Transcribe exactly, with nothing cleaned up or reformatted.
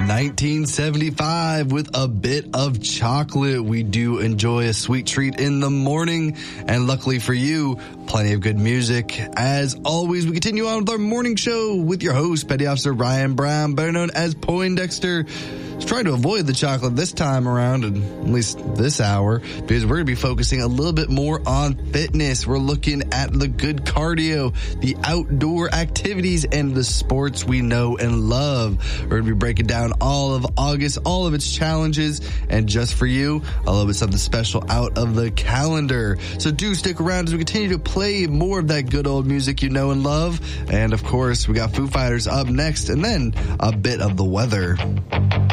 nineteen seventy-five with A Bit of Chocolate. We do enjoy a sweet treat in the morning, and luckily for you, plenty of good music. As always, we continue on with our morning show with your host, Petty Officer Ryan Brown, better known as Poindexter. He's trying to avoid the chocolate this time around, and at least this hour, because we're going to be focusing a little bit more on fitness. We're looking at the good cardio, the outdoor activities, and the sports we know and love. We're going to be breaking down all of August, all of its challenges, and just for you, a little bit something special out of the calendar. So do stick around as we continue to play more of that good old music you know and love. And of course, we got Foo Fighters up next, and then a bit of the weather.